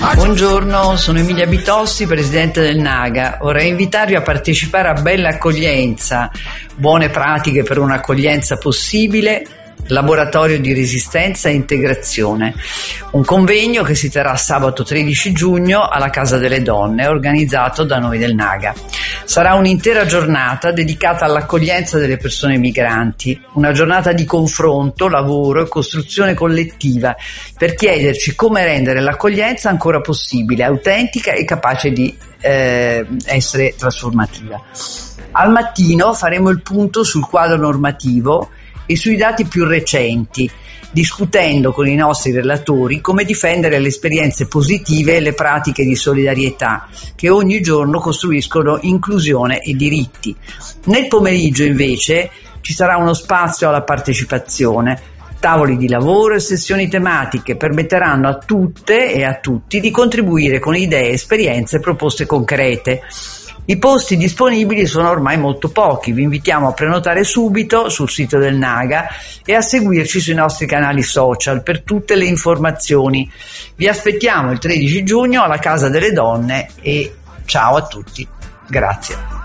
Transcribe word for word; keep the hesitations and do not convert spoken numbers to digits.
Buongiorno, sono Emilia Bitossi, presidente del Naga. Vorrei invitarvi a partecipare a Bella Accoglienza, buone pratiche per un'accoglienza possibile, laboratorio di resistenza e integrazione. Un convegno che si terrà sabato tredici giugno alla Casa delle Donne, organizzato da noi del Naga. Sarà un'intera giornata dedicata all'accoglienza delle persone migranti, una giornata di confronto, lavoro e costruzione collettiva per chiederci come rendere l'accoglienza ancora possibile, autentica e capace di eh, essere trasformativa. Al mattino faremo il punto sul quadro normativo e sui dati più recenti, discutendo con i nostri relatori come difendere le esperienze positive e le pratiche di solidarietà che ogni giorno costruiscono inclusione e diritti. Nel pomeriggio invece ci sarà uno spazio alla partecipazione. Tavoli di lavoro e sessioni tematiche permetteranno a tutte e a tutti di contribuire con idee, esperienze e proposte concrete. I posti disponibili sono ormai molto pochi, vi invitiamo a prenotare subito sul sito del Naga e a seguirci sui nostri canali social per tutte le informazioni. Vi aspettiamo il tredici giugno alla Casa delle Donne e ciao a tutti. Grazie.